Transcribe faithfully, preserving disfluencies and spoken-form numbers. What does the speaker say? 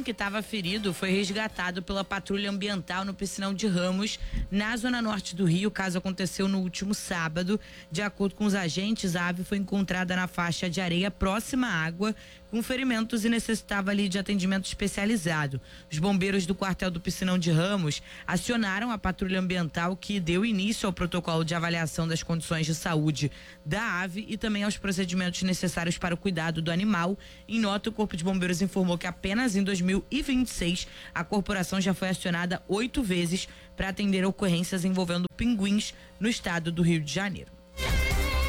que estava ferido foi resgatado pela patrulha ambiental no Piscinão de Ramos, na zona norte do Rio. O caso aconteceu no último sábado. De acordo com os agentes, a ave foi encontrada na faixa de areia próxima à água, com ferimentos e necessitava ali de atendimento especializado. Os bombeiros do quartel do Piscinão de Ramos acionaram a patrulha ambiental, que deu início ao protocolo de avaliação das condições de saúde da ave e também aos procedimentos necessários para o cuidado do animal. Em nota, o Corpo de Bombeiros informou que apenas em dois mil e vinte e seis a corporação já foi acionada oito vezes para atender ocorrências envolvendo pinguins no estado do Rio de Janeiro.